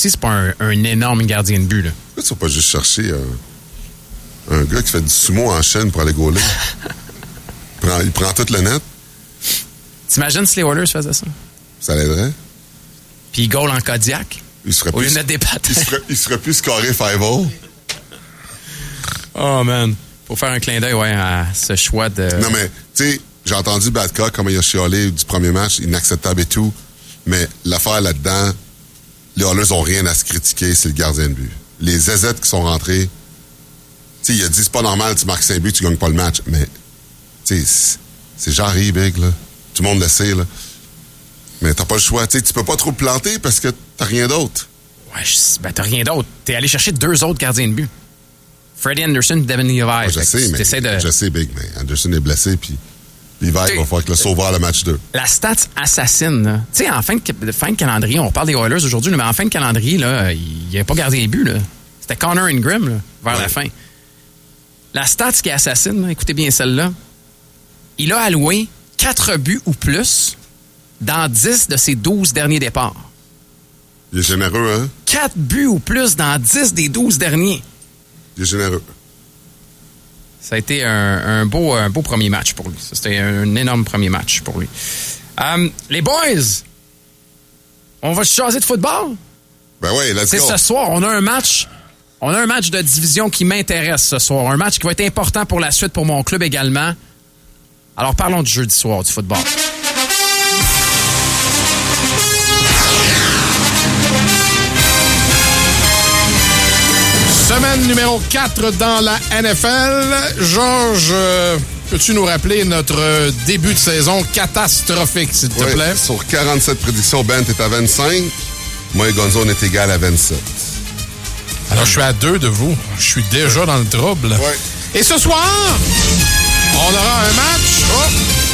aussi, c'est pas un énorme gardien de but. Là. Pourquoi tu vas pas juste chercher un gars qui fait du sumo en chaîne pour aller gauler? Il prend toute le net. T'imagines si les Oilers faisaient ça? Ça l'aiderait. Puis il goal en Kodiak. Au lieu de mettre des pattes. Il serait plus scoré 5-0. Oh, man. Faut faire un clin d'œil, à ce choix de... Non, mais, tu sais, j'ai entendu Badcock, comment il a chialé du premier match, inacceptable et tout. Mais l'affaire là-dedans, les Oilers ont rien à se critiquer, c'est le gardien de but. Les ZZ qui sont rentrés, tu sais, il a dit, c'est pas normal, tu marques 5 buts, tu gagnes pas le match. Mais, tu sais, c'est jarry, big, là. Tout le monde le sait, là. Mais t'as pas le choix. Tu sais, tu peux pas trop te planter parce que t'as rien d'autre. Ouais, t'as rien d'autre. T'es allé chercher 2 autres gardiens de but. Freddie Anderson et Devin Levi. Je sais, Big, mais Anderson est blessé, puis Levi va falloir que le sauveur le match 2. La stat assassine, tu sais, en fin de calendrier, on parle des Oilers aujourd'hui, mais en fin de calendrier, là, il n'y avait pas gardé les buts. Là. C'était Connor Ingram là, vers la fin. La stat qui assassine, là, écoutez bien celle-là, il a alloué 4 buts ou plus dans 10 de ses 12 derniers départs. Il est généreux, hein? 4 buts ou plus dans 10 des 12 derniers. Il est généreux. Ça a été un beau premier match pour lui. C'était un énorme premier match pour lui. Les boys, on va se jaser de football? Ben oui, let's go. C'est ce soir, on a un match de division qui m'intéresse ce soir. Un match qui va être important pour la suite pour mon club également. Alors parlons du jeudi soir, du football. Semaine numéro 4 dans la NFL. Georges, peux-tu nous rappeler notre début de saison catastrophique, s'il te plaît? Sur 47 prédictions, Ben, t'es à 25. Moi et Gonzo, on est égal à 27. Alors, je suis à 2 de vous. Je suis déjà dans le trouble. Ouais. Et ce soir, on aura un match. Oh!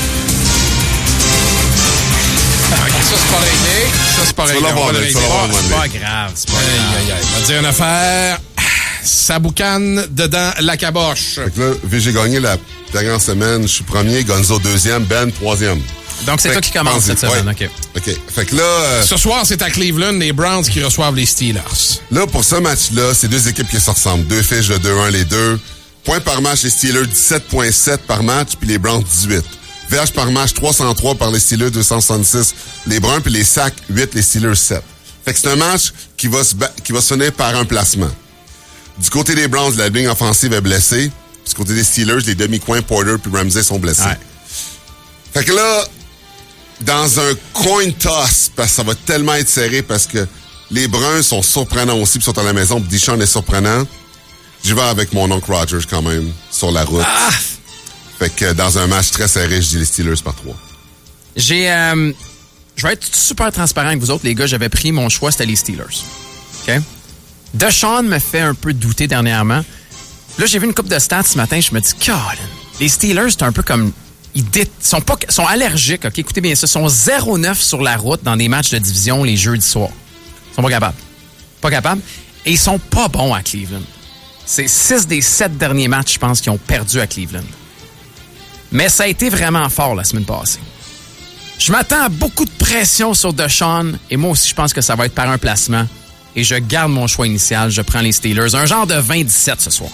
OK, ça, c'est pas réglé. Ça, c'est pas réglé. C'est pas grave. C'est pas grave. On va dire une affaire. Ça boucane dedans la caboche. Fait que là, j'ai gagné la dernière semaine. Je suis premier, Gonzo deuxième, Ben troisième. Donc, c'est toi qui commence cette semaine. Ouais. OK. Fait que là... Ce soir, c'est à Cleveland, les Browns qui reçoivent les Steelers. Là, pour ce match-là, c'est 2 équipes qui se ressemblent. 2 fiches de 2-1 les deux. Points par match, les Steelers 17,7 par match, puis les Browns 18. Verges par match, 303 par les Steelers, 266 les Browns, puis les sacs, 8 les Steelers, 7. Fait que c'est un match qui va se finir par un placement. Du côté des Browns, la ligne offensive est blessée. Du côté des Steelers, les demi-coins Porter puis Ramsey sont blessés. Ouais. Fait que là, dans un coin toss, parce que ça va tellement être serré parce que les Bruns sont surprenants aussi puis sont à la maison. Puis Deshaun est surprenant. J'y vais avec mon oncle Rogers quand même sur la route. Ah! Fait que dans un match très serré, je dis les Steelers par 3. Je vais être super transparent avec vous autres, les gars. J'avais pris mon choix, c'était les Steelers. OK? Deshaun me fait un peu douter dernièrement. Là, j'ai vu une couple de stats ce matin. Je me dis, Colin, les Steelers, c'est un peu comme... Ils sont allergiques. OK? Écoutez bien ça. Ils sont 0-9 sur la route dans des matchs de division les jeudis soirs. Ils sont pas capables. Pas capables. Et ils sont pas bons à Cleveland. C'est 6 des 7 derniers matchs, je pense, qu'ils ont perdu à Cleveland. Mais ça a été vraiment fort la semaine passée. Je m'attends à beaucoup de pression sur Deshaun. Et moi aussi, je pense que ça va être par un placement. Et je garde mon choix initial. Je prends les Steelers. Un genre de 20-17 ce soir.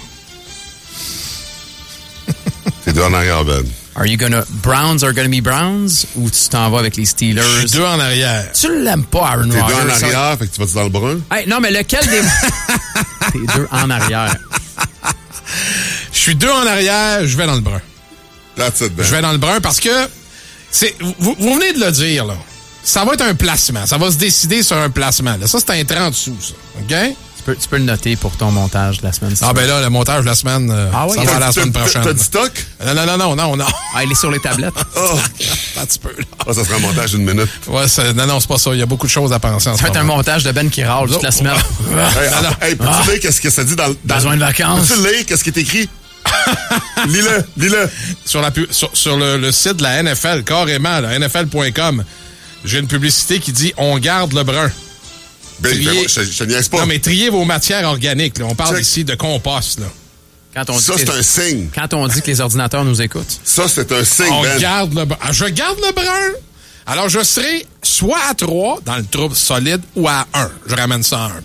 T'es 2 en arrière, Ben. Browns are gonna be Browns? Ou tu t'en vas avec les Steelers? Je suis 2 en arrière. Tu l'aimes pas, Aaron Rodgers? T'es 2 en arrière, fait que tu vas-tu dans le brun? Hey, non, mais lequel des... T'es 2 en arrière. Je suis 2 en arrière, je vais dans le brun. That's it, Ben. Je vais dans le brun parce que... Vous venez de le dire, là. Ça va être un placement. Ça va se décider sur un placement. Là. Ça, c'est un 30 sous, ça. OK? Tu peux le noter pour ton montage de la semaine. Ben là, le montage de la semaine, ça va la semaine prochaine. T'as du stock? Non. Ah, il est sur les tablettes. Un petit peu, là. Ça sera un montage d'une minute. Ouais, non, c'est pas ça. Il y a beaucoup de choses à penser en ce moment. Ça va être un montage de Ben qui râle toute la semaine. Hey, peux-tu lire qu'est-ce que ça dit dans Besoin de vacances. Peux-tu lire qu'est-ce qui est écrit? Lis-le. Sur le site de la NFL, carrément, là, NFL.com, j'ai une publicité qui dit « On garde le brun ». Je te niaise pas. Non, mais triez vos matières organiques. Là. On parle ici de compost. Là. C'est un signe. Quand on dit que les ordinateurs nous écoutent. Ça, c'est un signe, Ben. Garde le brun. Je garde le brun. Alors, je serai soit à 3 dans le trouble solide ou à 1. Je ramène ça à 1.